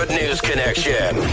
Good News Connection.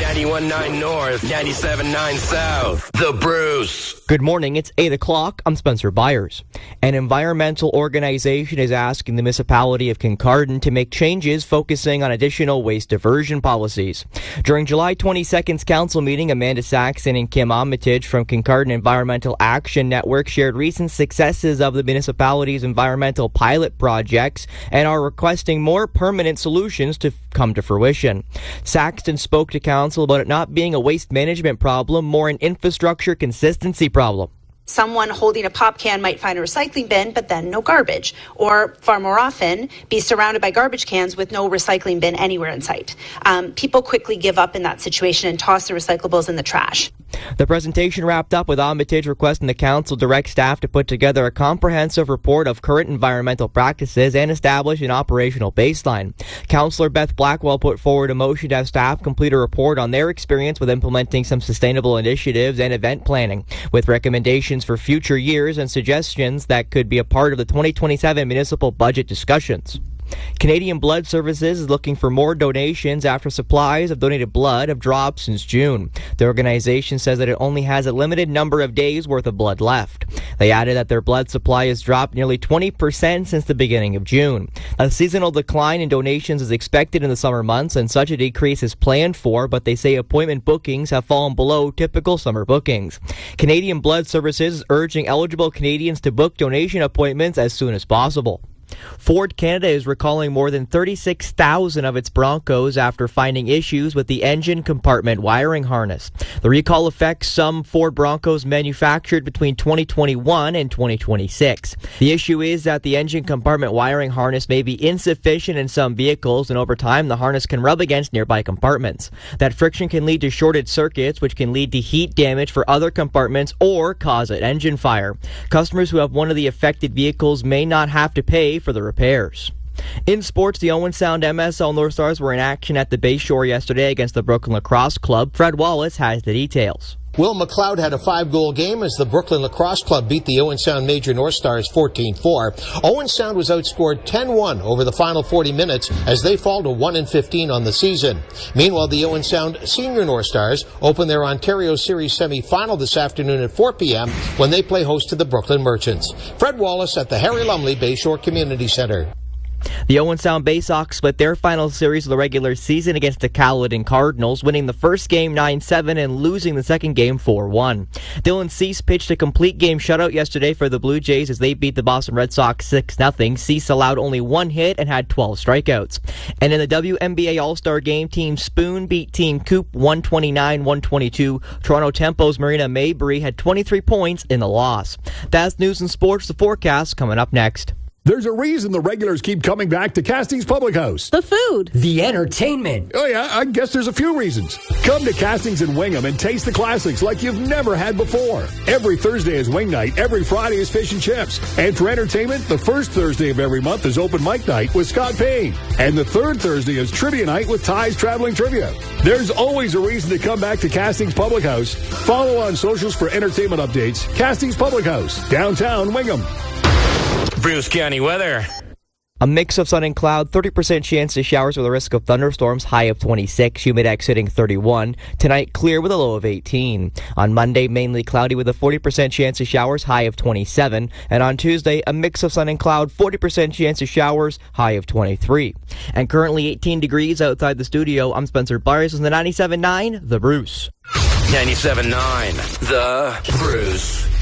91.9 North, 97.9 South. The Bruce. Good morning. It's 8 o'clock. I'm Spencer Byers. An environmental organization is asking the municipality of Kincardine to make changes focusing on additional waste diversion policies. During July 22nd's council meeting, Amanda Saxon and Kim Armitage from Kincardine Environmental Action Network shared recent successes of the municipality's environmental pilot projects and are requesting more permanent solutions to come to fruition. Saxton spoke to council about it not being a waste management problem, more an infrastructure consistency problem. Someone holding a pop can might find a recycling bin, but then no garbage. Or, far more often, be surrounded by garbage cans with no recycling bin anywhere in sight. People quickly give up in that situation and toss their recyclables in the trash. The presentation wrapped up with Armitage requesting the council direct staff to put together a comprehensive report of current environmental practices and establish an operational baseline. Councillor Beth Blackwell put forward a motion to have staff complete a report on their experience with implementing some sustainable initiatives and event planning, with recommendations for future years and suggestions that could be a part of the 2027 municipal budget discussions. Canadian Blood Services is looking for more donations after supplies of donated blood have dropped since June. The organization says that it only has a limited number of days worth of blood left. They added that their blood supply has dropped nearly 20% since the beginning of June. A seasonal decline in donations is expected in the summer months, and such a decrease is planned for, but they say appointment bookings have fallen below typical summer bookings. Canadian Blood Services is urging eligible Canadians to book donation appointments as soon as possible. Ford Canada is recalling more than 36,000 of its Broncos after finding issues with the engine compartment wiring harness. The recall affects some Ford Broncos manufactured between 2021 and 2026. The issue is that the engine compartment wiring harness may be insufficient in some vehicles, and over time the harness can rub against nearby compartments. That friction can lead to shorted circuits, which can lead to heat damage for other compartments or cause an engine fire. Customers who have one of the affected vehicles may not have to pay for the repairs. In sports, the Owen Sound MSL North Stars were in action at the Bayshore yesterday against the Brooklyn Lacrosse Club. Fred Wallace has the details. Will McLeod had a 5-goal game as the Brooklyn Lacrosse Club beat the Owen Sound Major North Stars 14-4. Owen Sound was outscored 10-1 over the final 40 minutes as they fall to 1-15 on the season. Meanwhile, the Owen Sound Senior North Stars open their Ontario Series semi-final this afternoon at 4 p.m. when they play host to the Brooklyn Merchants. Fred Wallace at the Harry Lumley Bayshore Community Center. The Owen Sound Bay Sox split their final series of the regular season against the Caledon Cardinals, winning the first game 9-7 and losing the second game 4-1. Dylan Cease pitched a complete game shutout yesterday for the Blue Jays as they beat the Boston Red Sox 6-0. Cease allowed only one hit and had 12 strikeouts. And in the WNBA All-Star Game, Team Spoon beat Team Coop 129-122. Toronto Tempo's Marina Maybury had 23 points in the loss. That's news and sports. The forecast coming up next. There's a reason the regulars keep coming back to Castings Public House. The food. The entertainment. Oh yeah, I guess there's a few reasons. Come to Castings in Wingham and taste the classics like you've never had before. Every Thursday is wing night. Every Friday is fish and chips. And for entertainment, the first Thursday of every month is open mic night with Scott Payne. And the third Thursday is trivia night with Ty's Traveling Trivia. There's always a reason to come back to Castings Public House. Follow on socials for entertainment updates. Castings Public House, downtown Wingham. Bruce County weather. A mix of sun and cloud, 30% chance of showers with a risk of thunderstorms, high of 26, humidex hitting 31. Tonight, clear with a low of 18. On Monday, mainly cloudy with a 40% chance of showers, high of 27. And on Tuesday, a mix of sun and cloud, 40% chance of showers, high of 23. And currently 18 degrees outside the studio. I'm Spencer Byers on the 97.9, The Bruce. 97.9, The Bruce.